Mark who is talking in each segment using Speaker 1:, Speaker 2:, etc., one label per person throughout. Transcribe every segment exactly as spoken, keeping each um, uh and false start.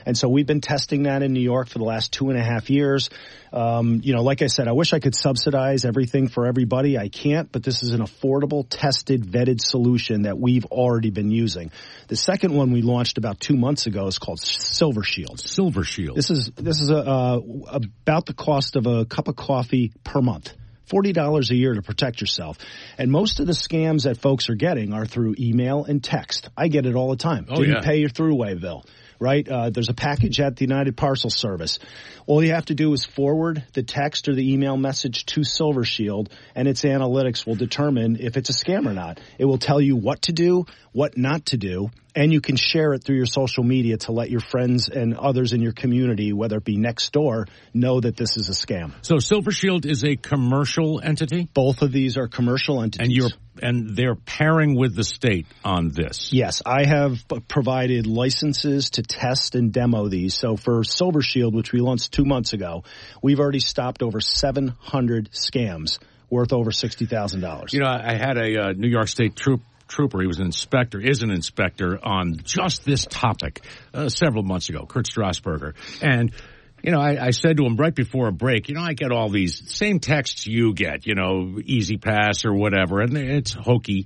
Speaker 1: And so we've been testing that in New York for the last two and a half years. Um, you know, like I said, I wish I could subsidize everything for everybody. I can't, but this is an affordable, tested, vetted solution that we've already been using. The second one we launched about two months ago is called Silver Shield.
Speaker 2: Silver Shield.
Speaker 1: This is this is a, uh, about the cost of a cup of coffee per month. forty dollars a year to protect yourself. And most of the scams that folks are getting are through email and text. I get it all the time.
Speaker 2: Oh,
Speaker 1: Didn't
Speaker 2: yeah.
Speaker 1: pay your throughway bill. Right? Uh, there's a package at the United Parcel Service. All you have to do is forward the text or the email message to Silver Shield, and its analytics will determine if it's a scam or not. It will tell you what to do, what not to do, and you can share it through your social media to let your friends and others in your community, whether it be next door, know that this is a scam.
Speaker 2: So Silver Shield is a commercial entity?
Speaker 1: Both of these are commercial entities.
Speaker 2: And you're and they're pairing with the state on this.
Speaker 1: Yes, I have provided licenses to test and demo these. So for Silver Shield, which we launched two months ago, we've already stopped over seven hundred scams worth over sixty thousand dollars.
Speaker 2: You know, I had a uh, New York State troop. Trooper, he was an inspector, is an inspector on just this topic uh, several months ago, Kurt Strasburger. And, you know, I, I said to him right before a break, you know, I get all these same texts you get, you know, Easy Pass or whatever, and it's hokey.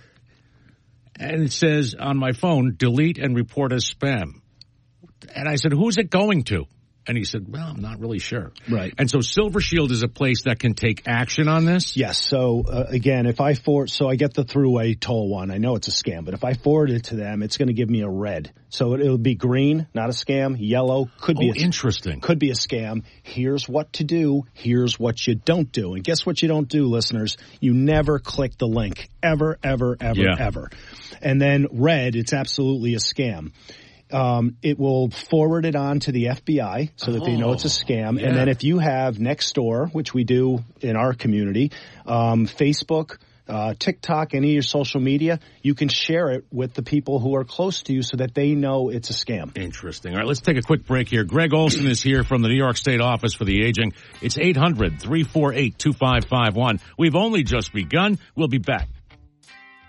Speaker 2: And it says on my phone, delete and report as spam. And I said, who's it going to? And he said, well, I'm not really sure.
Speaker 1: Right.
Speaker 2: And so Silver Shield is a place that can take action on this?
Speaker 1: Yes. So, uh, again, if I forward, so I get the throughway toll one. I know it's a scam, but if I forward it to them, it's going to give me a red. So it, it'll be green, not a scam. Yellow could be
Speaker 2: oh,
Speaker 1: a,
Speaker 2: interesting.
Speaker 1: Could be a scam. Here's what to do. Here's what you don't do. And guess what you don't do, listeners? You never click the link. Ever, ever, ever,
Speaker 2: yeah.
Speaker 1: ever. And then red, it's absolutely a scam. Um, it will forward it on to the F B I so that oh, they know it's a scam.
Speaker 2: Yeah.
Speaker 1: And then if you have Nextdoor, which we do in our community, um, Facebook, uh, TikTok, any of your social media, you can share it with the people who are close to you so that they know it's a scam.
Speaker 2: Interesting. All right, let's take a quick break here. Greg Olson is here from the New York State Office for the Aging. It's eight hundred, three four eight, two five five one. We've only just begun. We'll be back.